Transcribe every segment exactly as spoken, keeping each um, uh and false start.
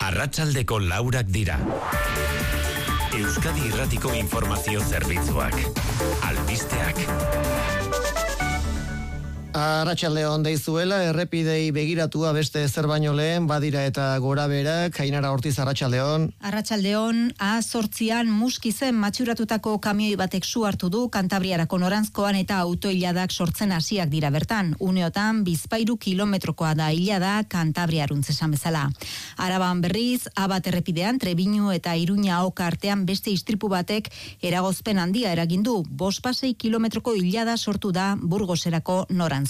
Arratsaldeko laurak dira. Euskadi Irratiko Informazio Zerbitzuak. Albisteak. Arratsaldeon deizuela, errepidei begiratua beste zer baino lehen, badira eta gora berak. Ainara Ortiz, arratsaldeon. Arratsaldeon, A zortzian muskizen matxuratutako kamioi batek su hartu du Kantabriarako noranzkoan eta autoiladak sortzen hasiak dira bertan. Uneotan, bizpairu kilometrokoa da ilada Kantabriaruntz esan bezala. Araban berriz, A bat errepidean, Trebiñu eta Iruña oka artean beste istripu batek eragozpen handia eragin du. bost koma sei kilometroko ilada sortu da Burgoserako norantzkoan.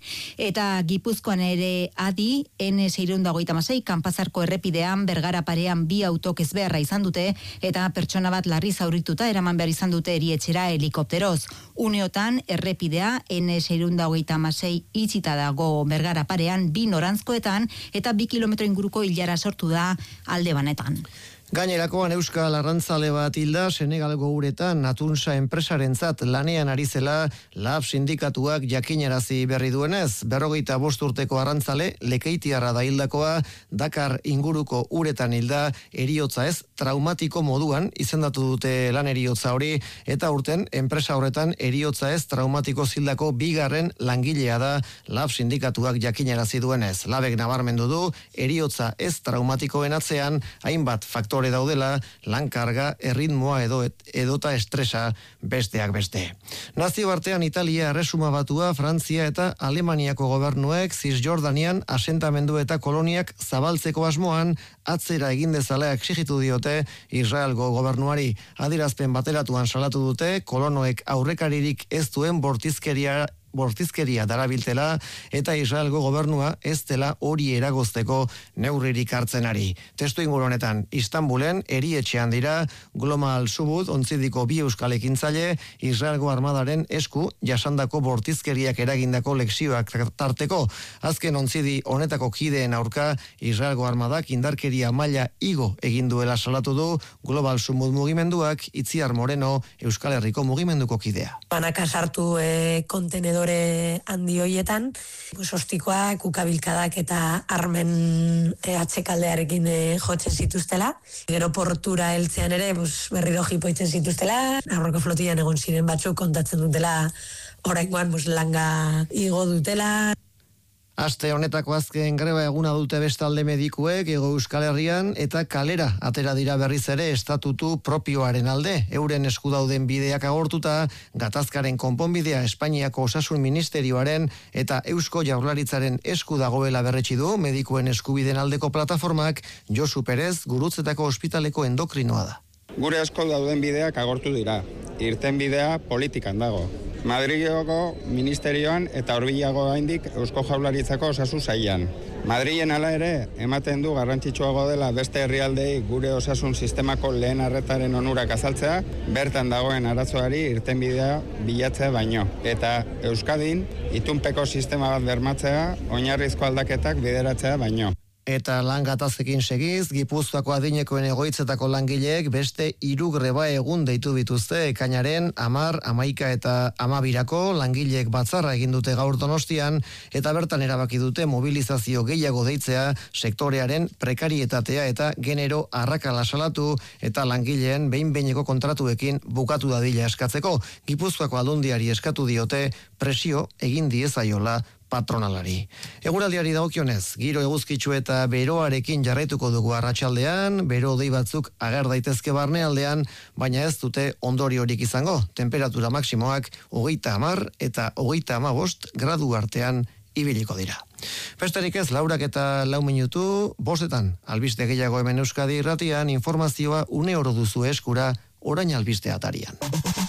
Eta Gipuzkoan ere adi, N seiehun eta hogeita hamasei Kanpazarko errepidean Bergara parean bi autok ezbeharra izan dute eta pertsona bat larri zaurituta eraman behar izan dute erietxera helikopteroz. Uneotan errepidea N seiehun eta hogeita hamasei itxita dago Bergara parean bi norantzkoetan eta bi kilometro inguruko ilara sortu da alde banetan. Gainerakoan Euskal Arrantzale bat hilda Senegalgo uretan Atunsa enpresarentzat lanean ari zela Lab sindikatuak jakinarazi berri duenez, berrogeita bost urteko arrantzale Lekeitiarra da hildakoa, Dakar inguruko uretan hilda, eriotza ez traumatiko moduan izendatu dute lan eriotza hori, eta urten enpresa horretan eriotza ez traumatiko zildako bigarren langilea da Lab sindikatuak jakinarazi duenez. Labek nabarmendu du eriotza ez traumatikoen atzean hainbat faktore daudela, lankarga, erritmoa edo edota estresa besteak beste. Nazioartean Italia erresuma batua, Frantzia eta Alemaniako gobernuek Cisjordanian asentamendu eta koloniak zabaltzeko asmoan atzera egin dezala exigitu diote Israelgo gobernuari. Adierazpen bateratuan salatu dute kolonoek aurrekaririk ez duen bortizkeria bortizkeria darabiltela eta Israelgo gobernua ez dela hori eragozteko neurririk hartzen ari. Testu inguru honetan, Istanbulen erietxean dira Global Subud ontzidiko bi euskal ekintzaile Israelgo armadaren esku jasandako bortizkeriak eragindako lexioak tarteko. Azken ontzidi honetako kideen aurka Israelgo armadak indarkeria maila igo egin duela salatu du Global Subud mugimenduak. Itziar Moreno, Euskal Herriko mugimenduko kidea. Banaka sartu e, kontenedor handi hoietan, pues, ostikoak, ukabilkadak eta armen e, atxekaldearekin e, jotzen zituztela. Gero portura heltzean ere, pues, berriro jipoitzen zituztela. Aurreko flotillan egon ziren batzuk kontatzen dutela, oraingoan pues, langa igo dutela. Aste honetako azken greba eguna dute bestalde medikuek Hego Euskal Herrian eta kalera atera dira berriz ere estatutu propioaren alde. Euren esku dauden bideak agortuta, gatazkaren konponbidea Espainiako Osasun Ministerioaren eta Eusko Jaurlaritzaren esku dagoela berretsi du medikuen eskubideen aldeko plataformak. Josu Perez, Gurutzetako ospitaleko endokrinoa da. Gure asko dauden bideak agortu dira. Irten bidea politikan dago. Madrileko ministerioan eta hurbilago gaindik Eusko Jaurlaritzako osasun sailean. Madrilen hala ere ematen du garrantzitsuago dela beste herrialdei gure osasun sistemako lehen arretaren onurak azaltzea, bertan dagoen arazoari irtenbidea bilatzea baino. Eta Euskadin itunpeko sistema bat bermatzea, oinarrizko aldaketak bideratzea baino. Eta lan gatazekin segiz, Gipuzkoako adinekoen egoitzetako langileek beste hiru greba egun deitu dituzte ekainaren hamar, hamaika eta hamabirako langileek batzarra egin dute gaur Donostian eta bertan erabaki dute mobilizazio gehiago deitzea sektorearen prekarietatea eta genero arrakala salatu eta langileen behin-behineko kontratuekin bukatu dadila eskatzeko. Gipuzkoako aldundiari eskatu diote presio egin diezaiola patronalari. Eguraldiari dagokionez, giro eguzkitsu eta beroarekin jarraituko dugu arratsaldean, bero dei batzuk ager daitezke barnealdean, baina ez dute ondoriorik izango. Temperatura maksimoak hogeita hamar eta hogeita hamabost gradu artean ibiliko dira. Besterik ez, laurak eta lau minutu, bostetan, albiste gehiago hemen Euskadi Irratian, informazioa une oro duzu eskura, orain albiste atarian.